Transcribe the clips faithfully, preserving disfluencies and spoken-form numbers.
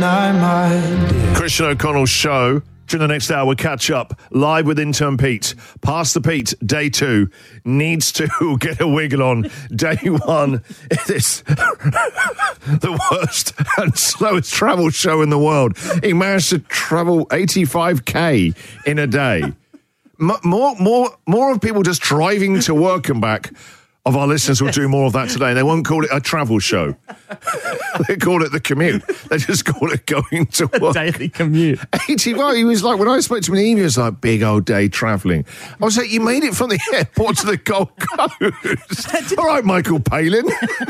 Christian O'Connell's show. During the next hour, we'll catch up live with intern Pete. Pass the Pete, day two. Needs to get a wiggle on. Day one. It is the worst and slowest travel show in the world. He managed to travel eighty-five k in a day. M- more, more, more of people just driving to work and back. Of our listeners will do more of that today. They won't call it a travel show. They call it the commute. They just call it going to work. A daily commute. eighty-five, he was like, when I spoke to him in the evening, he was like, big old day travelling. I was like, you made it from the airport to the Gold Coast. All right, Michael Palin.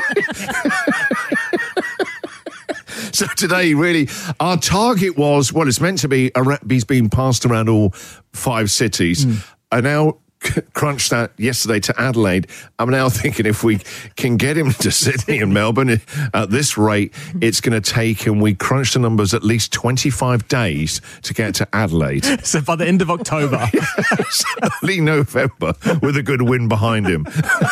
So today, really, our target was, well, it's meant to be, he's been passed around all five cities. Mm. I now crunched that yesterday to Adelaide. I'm now thinking if we can get him to Sydney and Melbourne at this rate, it's going to take, and we crunch the numbers, at least twenty-five days to get to Adelaide. So by the end of October. Yes, early November with a good wind behind him.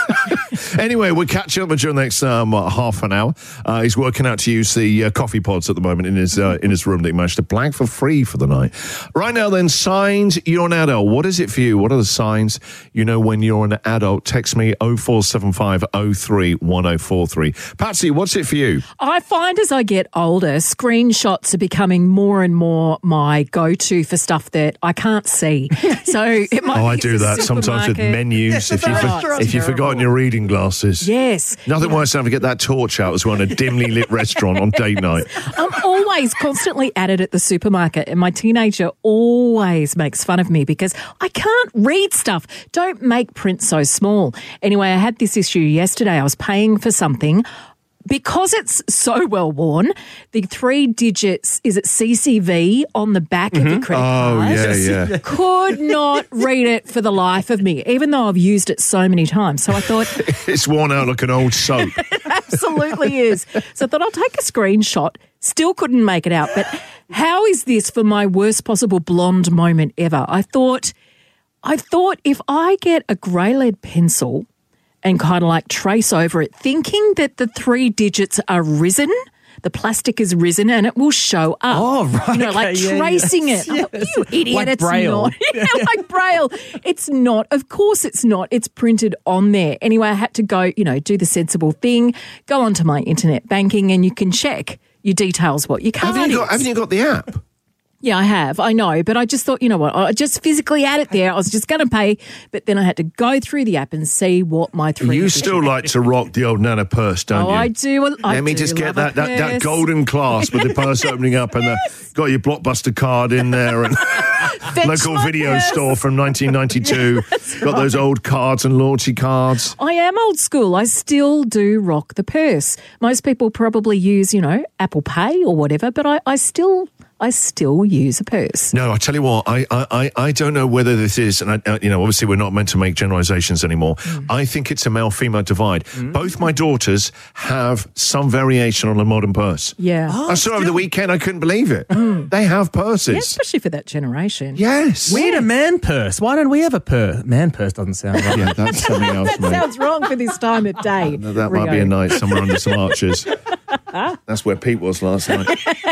Anyway, we'll catch up during the next um, half an hour. Uh, he's working out to use the uh, coffee pods at the moment in his uh, in his room that he managed to blank for free for the night. Right now then, signs you're an adult. What is it for you? What are the signs you know when you're an adult? Text me oh four seven five oh three one oh four three. Patsy, what's it for you? I find as I get older, screenshots are becoming more and more my go-to for stuff that I can't see. So it might Oh, I be do that sometimes with menus. If, you for, if you've forgotten your reading glasses. Yes. Nothing worse than having to get that torch out as well in a dimly lit restaurant on date night. I'm always constantly at it at the supermarket, and my teenager always makes fun of me because I can't read stuff. Don't make print so small. Anyway, I had this issue yesterday. I was paying for something. Because it's so well worn, the three digits, is it C C V on the back mm-hmm. of your credit oh, card? Oh, yeah, yeah. Could not read it for the life of me, even though I've used it so many times. So I thought... It's worn out like an old soap. It absolutely is. So I thought I'll take a screenshot. Still couldn't make it out. But how is this for my worst possible blonde moment ever? I thought, I thought if I get a grey lead pencil and kind of like trace over it, thinking that the three digits are risen, the plastic is risen, and it will show up. Oh, right. You know, like okay, tracing yes, it. yes. I thought, you idiot, like it's Braille. not. Yeah, like Braille. It's not. Of course it's not. It's printed on there. Anyway, I had to go, you know, do the sensible thing, go onto my internet banking, and you can check your details, what your card Have you got, is. haven't you got the app? Yeah, I have. I know. But I just thought, you know what, I just physically had it there. I was just going to pay, but then I had to go through the app and see what my three... You still like to rock the old Nana purse, don't oh, you? I do. I Let me do just get love that, a that, that purse. golden clasp with the purse opening up and Yes. the, got your Blockbuster card in there and local my video purse. store from nineteen ninety-two. That's got those old cards and loyalty cards. I am old school. I still do rock the purse. Most people probably use, you know, Apple Pay or whatever, but I, I still... I still use a purse. No, I tell you what, I I, I don't know whether this is, and I, you know, obviously we're not meant to make generalizations anymore. Mm. I think it's a male-female divide. Mm. Both my daughters have some variation on a modern purse. Yeah. Oh, I saw over the weekend, I couldn't believe it. Mm. They have purses. Yeah, especially for that generation. Yes. We need a man purse. Why don't we have a purse? Man purse doesn't sound right. Yeah, that's something else, That mate. sounds wrong for this time of day. No, that might be a night somewhere under some arches. That's where Pete was last night.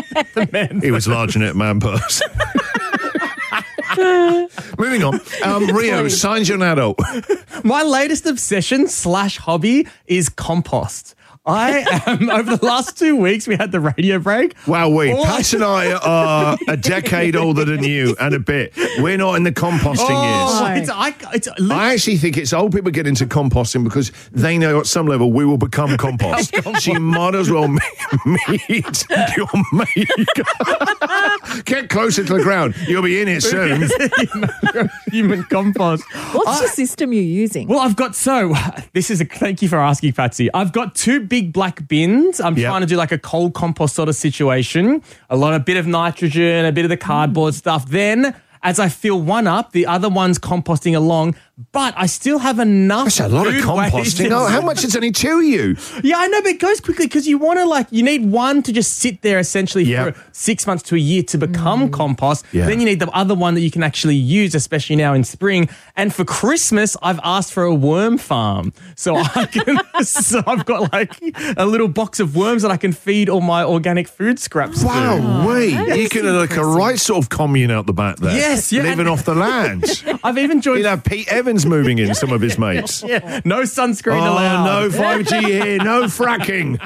He was large in it, man purse. Moving on. Um, Rio, signs you're an adult. My latest obsession slash hobby is compost. I am, over the last two weeks, we had the radio break. Wow, we. All Pat and I are a decade older than you and a bit. We're not in the composting Oh, years. it's, I, it's, I actually think it's old people get into composting because they know at some level we will become compost. So you might as well meet your mate. Get closer to the ground. You'll be in it soon. human compost. What's I, the system you're using? Well, I've got, so, this is a, thank you for asking, Patsy. I've got two big black bins. I'm yep. trying to do like a cold compost sort of situation. A lot, a bit of nitrogen, a bit of the cardboard mm. stuff. Then, as I fill one up, the other one's composting along. but I still have enough. That's a lot of food composting. waste. Oh, how much is only to you? Yeah, I know, but it goes quickly because you want to like, you need one to just sit there essentially Yep. for six months to a year to become compost. Yeah. Then you need the other one that you can actually use, especially now in spring. And for Christmas, I've asked for a worm farm. So I can, so I've got like a little box of worms that I can feed all my organic food scraps to. Wow, wait. that You is could have like a right sort of commune out the back there. Yes, yeah. Living off the land. I've even joined. You'd have Pete Evans moving in, some of his mates. Yeah, no sunscreen Oh, allowed. no five G here, no fracking.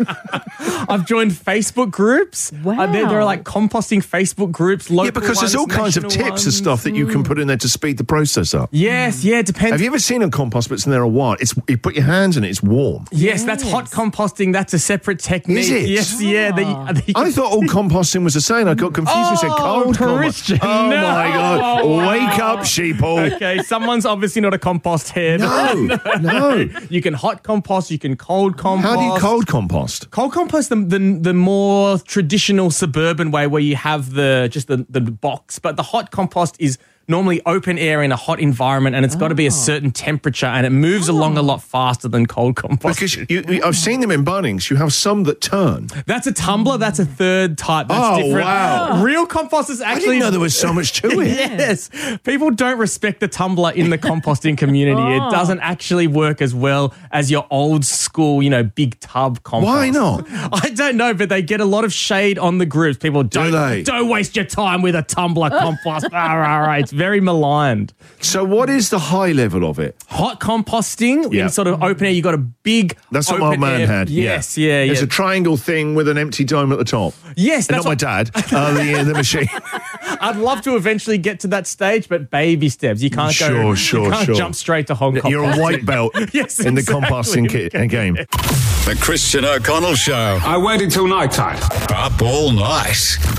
I've joined Facebook groups. Wow. Uh, there, there are like composting Facebook groups. Local Yeah, because there's all ones, kinds of national tips and ones. stuff that you can put in there to speed the process up. Yes, yeah, it depends. Have you ever seen a compost that's in there a while? It's you put your hands in it, it's warm. Yes, that's hot composting. That's a separate technique. Is it? Yes, yeah. that you- that you I can- thought all composting was the same. I got confused. You said Oh, cold Christian, compost. Oh no. my God! Oh, Wake wow. up, sheeple. Okay, someone's obviously not a compost head. No, no. You can hot compost. You can cold compost. How do you cold compost? Cold compost, the, the the more traditional suburban way where you have the just the, the box, but the hot compost is normally open air in a hot environment, and it's got to be a certain temperature, and it moves along a lot faster than cold compost. Because you, you, I've seen them in Bunnings. You have some that turn. That's a tumbler. That's a third type. That's Oh, different. wow. Real compost is I actually. didn't know there was so much to it. Yes. People don't respect the tumbler in the composting community. Oh. It doesn't actually work as well as your old school, you know, big tub compost. Why not? I don't know, but they get a lot of shade on the groups. People don't, they? don't waste your time with a tumbler compost. Rah, rah, rah. It's very maligned. So what is the high level of it? Hot composting Yeah. in sort of open air, you got a big That's what open my man air- had. Yes, yeah, yeah. It's a triangle thing with an empty dome at the top. yes, that's Not my what, dad. Uh, the, uh, the machine. I'd love to eventually get to that stage, but baby steps. You can't go. Sure, sure, you can't sure. jump straight to hot composting. You're a white belt Yes, in the exactly. composting kit and game. The Christian O'Connell Show. I waited till night time. Up all night.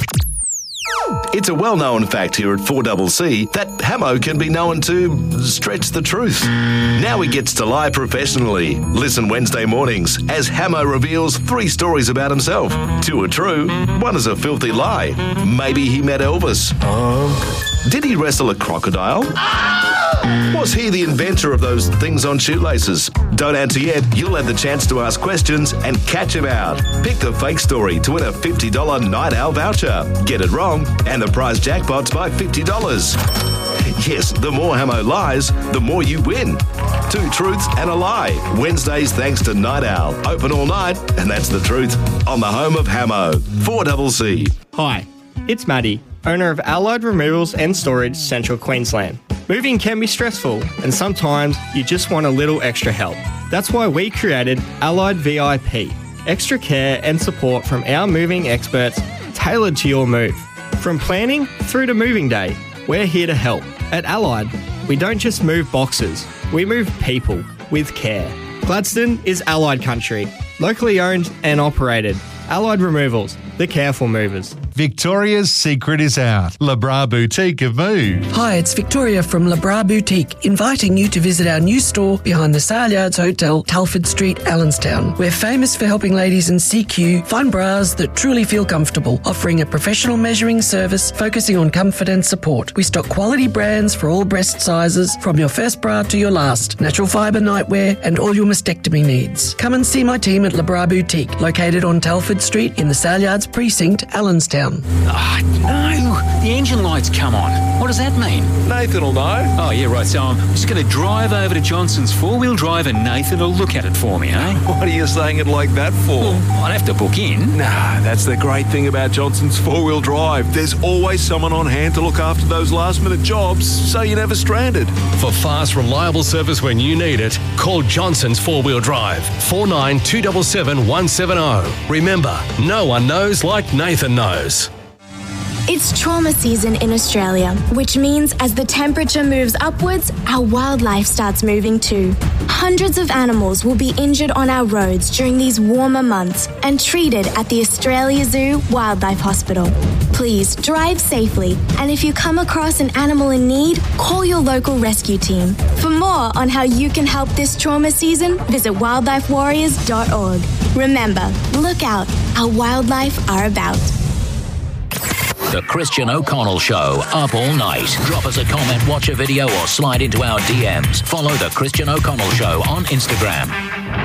It's a well-known fact here at four C C that Hamo can be known to stretch the truth. Now he gets to lie professionally. Listen Wednesday mornings as Hamo reveals three stories about himself. Two are true, one is a filthy lie. Maybe he met Elvis. Did he wrestle a crocodile? Was he the inventor of those things on shoelaces? Don't answer yet. You'll have the chance to ask questions and catch him out. Pick the fake story to win a fifty dollars Night Owl voucher. Get it wrong, and the prize jackpot's by fifty dollars. Yes, the more Hamo lies, the more you win. Two truths and a lie. Wednesdays thanks to Night Owl. Open all night, and that's the truth. On the home of Hamo. four C C. Hi, it's Maddie, owner of Allied Removals and Storage, Central Queensland. Moving can be stressful, and sometimes you just want a little extra help. That's why we created Allied V I P, extra care and support from our moving experts tailored to your move. From planning through to moving day, we're here to help. At Allied, we don't just move boxes, we move people with care. Gladstone is Allied country, locally owned and operated. Allied Removals, the careful movers. Victoria's secret is out. La Bra Boutique have moved. Hi, it's Victoria from La Bra Boutique, inviting you to visit our new store behind the Sale Yards Hotel, Telford Street, Allenstown. We're famous for helping ladies in C Q find bras that truly feel comfortable, offering a professional measuring service focusing on comfort and support. We stock quality brands for all breast sizes, from your first bra to your last, natural fibre nightwear, and all your mastectomy needs. Come and see my team at La Bra Boutique, located on Telford Street in the Sale Yards Precinct, Allenstown. Ah, no. The engine light's come on. What does that mean? Nathan will know. Oh, yeah, right. So I'm just going to drive over to Johnson's four-wheel drive and Nathan will look at it for me, eh? What are you saying it like that for? Well, I'd have to book in. Nah, that's the great thing about Johnson's four-wheel drive. There's always someone on hand to look after those last-minute jobs, so you're never stranded. For fast, reliable service when you need it, call Johnson's four-wheel drive, four nine two seven seven one seven zero. Remember, no one knows like Nathan knows. It's trauma season in Australia, which means as the temperature moves upwards, our wildlife starts moving too. Hundreds of animals will be injured on our roads during these warmer months and treated at the Australia Zoo Wildlife Hospital. Please drive safely, and if you come across an animal in need, call your local rescue team. For more on how you can help this trauma season, visit wildlife warriors dot org. Remember, look out, our wildlife are about. The Christian O'Connell Show, up all night. Drop us a comment, watch a video, or slide into our D Ms. Follow The Christian O'Connell Show on Instagram.